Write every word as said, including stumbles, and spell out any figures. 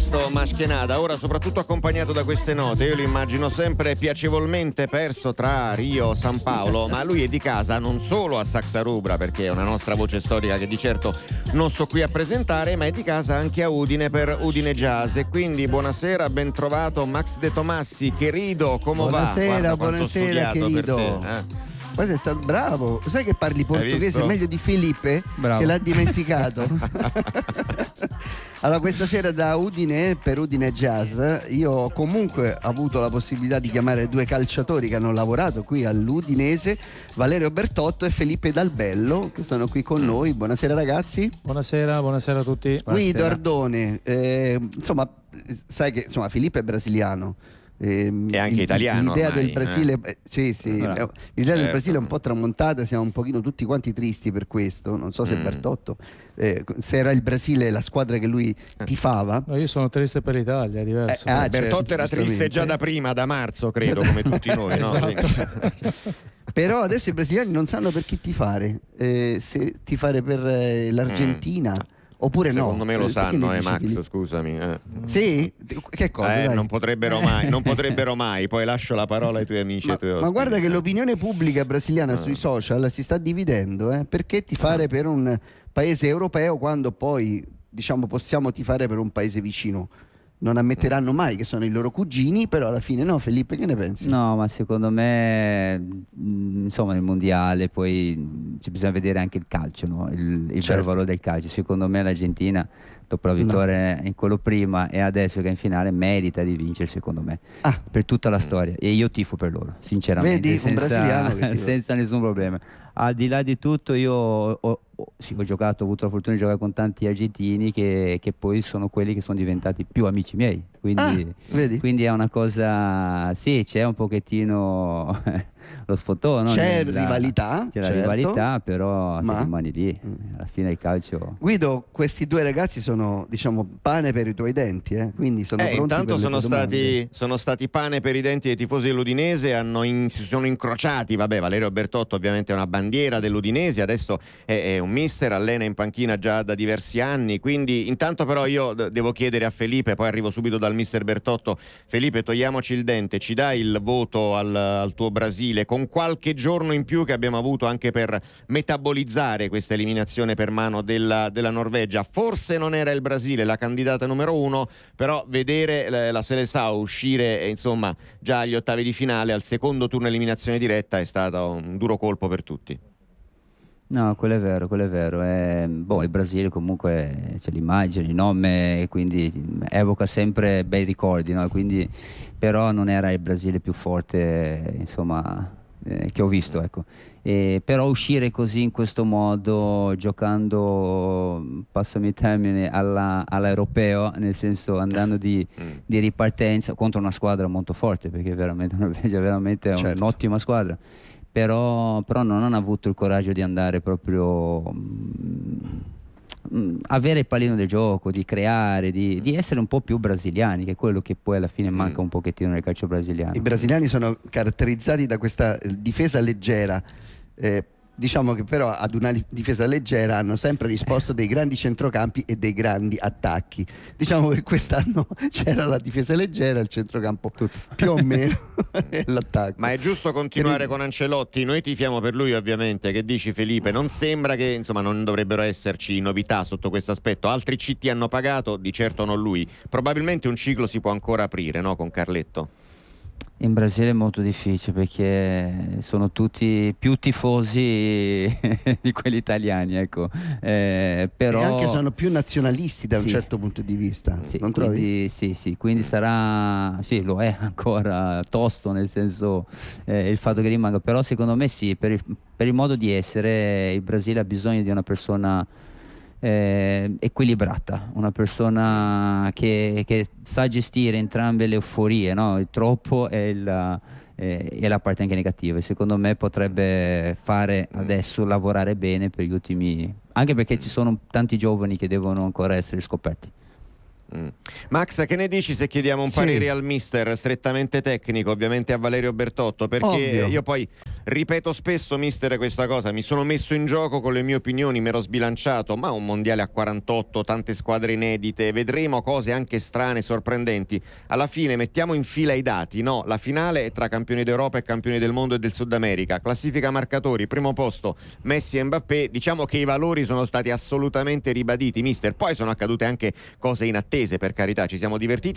Ernesto Maschenada, ora soprattutto accompagnato da queste note. Io lo immagino sempre piacevolmente perso tra Rio e San Paolo, ma lui è di casa non solo a Saxa Rubra, perché è una nostra voce storica che di certo non sto qui a presentare, ma è di casa anche a Udine per Udine Jazz. E quindi buonasera, ben trovato Max De Tomassi, querido, come va? Buonasera, buonasera querido. Per te, eh? Poi sei stato bravo, sai che parli portoghese meglio di Felipe, bravo, che l'ha dimenticato. Allora, questa sera da Udine per Udine Jazz io ho comunque avuto la possibilità di chiamare due calciatori che hanno lavorato qui all'Udinese, Valerio Bertotto e Felipe Dalbello, che sono qui con noi. Buonasera ragazzi. Buonasera, buonasera a tutti. Guido Ardone, eh, insomma, sai che insomma Felipe è brasiliano. Eh, e anche italiano l'idea ormai, del Brasile eh? eh, sì sì allora, l'idea certo. del Brasile è un po' tramontata, siamo un pochino tutti quanti tristi per questo. Non so se mm. Bertotto eh, se era il Brasile la squadra che lui tifava. No, io sono triste per l'Italia, è diverso. Eh, ah, Bertotto certo, era triste già da prima, da marzo credo, come tutti noi, no? Esatto. Però adesso i brasiliani non sanno per chi tifare, eh, se tifare per eh, l'Argentina mm. oppure secondo no. me lo sanno, eh, dici, Max, Filippo? scusami. Eh. Sì? Che cosa? Eh, dai? non potrebbero mai, non potrebbero mai. Poi lascio la parola ai tuoi amici Ma, e ai tuoi ma ospiti. guarda che l'opinione pubblica brasiliana Ah. sui social si sta dividendo, eh? Perché tifare Ah. per un paese europeo quando poi, diciamo, possiamo tifare per un paese vicino? Non ammetteranno mai che sono i loro cugini, però alla fine no. Felipe, che ne pensi? No, ma secondo me, mh, insomma, nel mondiale poi mh, ci bisogna vedere anche il calcio, no? Il, il Certo. vero valore del calcio. Secondo me l'Argentina, dopo la vittoria no. in quello prima e adesso che è in finale, merita di vincere, secondo me, ah. per tutta la storia. E io tifo per loro, sinceramente. Vedi, un senza, brasiliano che tifo. senza nessun problema. Al di là di tutto, io ho, ho, sì, ho giocato, ho avuto la fortuna di giocare con tanti argentini che, che poi sono quelli che sono diventati più amici miei. Quindi, ah, vedi? quindi è una cosa, sì, c'è un pochettino lo sfottò, no? C'è Nella, rivalità, c'è certo, la rivalità, però ma... si rimani lì. Alla fine il calcio. Guido, questi due ragazzi sono, diciamo, pane per i tuoi denti, eh? Quindi sono eh, pronti intanto per sono le tue stati, sono stati pane per i denti dei tifosi dell'Udinese, hanno in, si sono incrociati. Vabbè, Valerio Bertotto ovviamente è una bandiera dell'Udinese, adesso è, è un mister, allena in panchina già da diversi anni. Quindi intanto però io devo chiedere a Felipe, poi arrivo subito dal mister Bertotto. Felipe, togliamoci il dente, ci dai il voto al, al tuo Brasile con qualche giorno in più che abbiamo avuto anche per metabolizzare questa eliminazione per mano della, della Norvegia? Forse non era il Brasile la candidata numero uno, però vedere la, la Seleção uscire eh, insomma già agli ottavi di finale al secondo turno eliminazione diretta è stato un duro colpo per tutti. No, quello è vero, quello è vero. Eh, boh, il Brasile comunque c'è l'immagine, il nome, quindi evoca sempre bei ricordi, no? Quindi, però non era il Brasile più forte, insomma, eh, che ho visto, ecco. E, però uscire così in questo modo, giocando, passami il termine, alla, all'europeo, nel senso andando di, di ripartenza contro una squadra molto forte, perché veramente la Norvegia veramente è certo. un'ottima squadra. Però, però non hanno avuto il coraggio di andare proprio mh, mh, avere il pallino del gioco, di creare, di, di essere un po' più brasiliani, che è quello che poi alla fine manca un pochettino nel calcio brasiliano. I brasiliani sono caratterizzati da questa difesa leggera, eh, diciamo che però ad una difesa leggera hanno sempre risposto dei grandi centrocampi e dei grandi attacchi. Diciamo che quest'anno c'era la difesa leggera, il centrocampo tutto più o meno e l'attacco. Ma è giusto continuare con Ancelotti? Noi tifiamo per lui ovviamente. Che dici Felipe? Non sembra che insomma non dovrebbero esserci novità sotto questo aspetto. Altri C T hanno pagato, di certo non lui. Probabilmente un ciclo si può ancora aprire, no? Con Carletto. In Brasile è molto difficile perché sono tutti più tifosi di quelli italiani, ecco. Eh, però... E anche sono più nazionalisti da un sì. certo punto di vista, sì, non trovi? Quindi, sì, sì, quindi sarà, sì, lo è ancora tosto, nel senso eh, il fatto che rimanga, però secondo me sì, per il, per il modo di essere il Brasile ha bisogno di una persona Eh, equilibrata, una persona che, che sa gestire entrambe le euforie, no? Il troppo e, il, eh, e la parte anche negativa. Secondo me potrebbe fare adesso lavorare bene per gli ultimi, anche perché ci sono tanti giovani che devono ancora essere scoperti. Mm. Max, che ne dici se chiediamo un sì. parere al mister strettamente tecnico, ovviamente a Valerio Bertotto, perché Ovvio. io poi Ripeto spesso, mister, questa cosa, mi sono messo in gioco con le mie opinioni, mi ero sbilanciato, ma un mondiale a quarantotto, tante squadre inedite, vedremo cose anche strane, sorprendenti. Alla fine mettiamo in fila i dati, no? La finale è tra campioni d'Europa e campioni del mondo e del Sud America, classifica marcatori, primo posto Messi e Mbappé, diciamo che i valori sono stati assolutamente ribaditi, mister. Poi sono accadute anche cose inattese, per carità, ci siamo divertiti.